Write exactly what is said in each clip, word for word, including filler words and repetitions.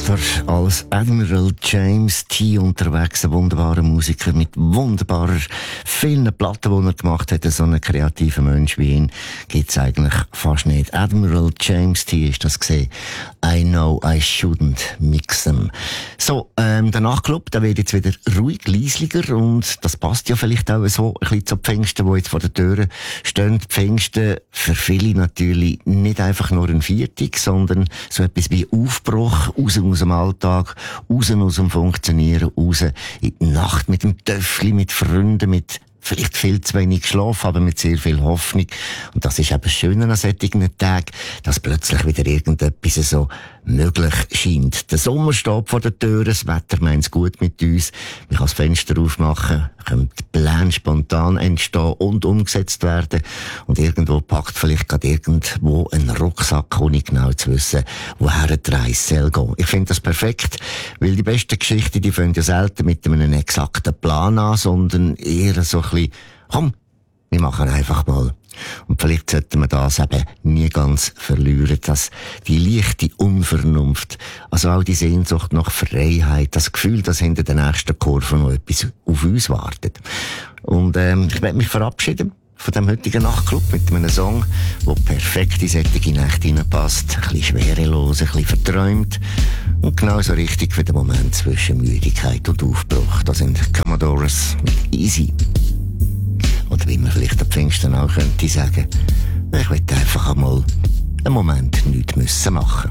Theater als Admiral James T. unterwegs, ein wunderbarer Musiker mit wunderbarer, vielen Platten, die er gemacht hat. So einen kreativen Mensch wie ihn gibt es eigentlich fast nicht. Admiral James T. ist das gesehen. I know I shouldn't mix them. So, ähm, der Nachtclub, der wird jetzt wieder ruhig, leislicher und das passt ja vielleicht auch so ein bisschen zu Pfingsten, die jetzt vor der Tür stehen. Pfingsten für viele natürlich nicht einfach nur ein Viertag, sondern so etwas wie Aufbruch, raus aus dem Alltag, raus aus dem Funktionieren, raus in die Nacht mit dem Töffli, mit Freunden, mit vielleicht viel zu wenig Schlaf, aber mit sehr viel Hoffnung. Und das ist eben schön an solchen Tagen, dass plötzlich wieder irgendetwas so möglich scheint. Der Sommer steht vor der Tür, das Wetter meint's gut mit uns. Man kann das Fenster aufmachen, können die Pläne spontan entstehen und umgesetzt werden. Und irgendwo packt vielleicht gerade irgendwo ein Rucksack, ohne genau zu wissen, woher die Reise soll gehen. Ich finde das perfekt, weil die besten Geschichten, die fangen ja selten mit einem exakten Plan an, sondern eher so ein bisschen, komm, wir machen einfach mal. Und vielleicht sollten wir das eben nie ganz verlieren, dass die leichte Unvernunft, also auch die Sehnsucht nach Freiheit, das Gefühl, dass hinter der nächsten Kurve noch etwas auf uns wartet. Und ähm, ich werde mich verabschieden von dem heutigen Nachtclub mit einem Song, der perfekt in solche Nächte hineinpasst, ein bisschen schwerelos, ein bisschen verträumt und genauso richtig für den Moment zwischen Müdigkeit und Aufbruch. Das sind Commodores mit Easy. Oder wie man vielleicht am Pfingsten auch könnte sagen, ich will einfach einmal einen Moment nichts müssen machen.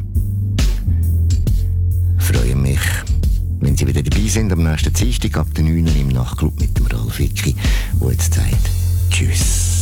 Ich freue mich, wenn Sie wieder dabei sind am nächsten Dienstag ab der neun im Nachtclub mit dem Ralf Icki, der jetzt sagt, tschüss.